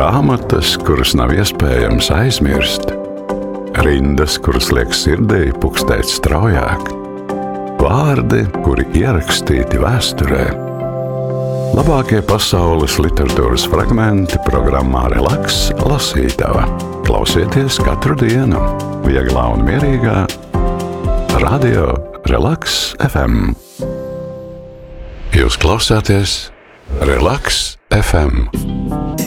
Grāmatas, kuras nav iespējams aizmirst, rindas, kuras liek sirdī pukstēt straujāk, vārdi, kuri ierakstīti vēsturē. Labākie pasaules literatūras fragmenti programmā Relaks lasītava. Klausieties katru dienu, vieglā un mierīgā Radio Relaks FM. Jūs klausāties Relaks FM.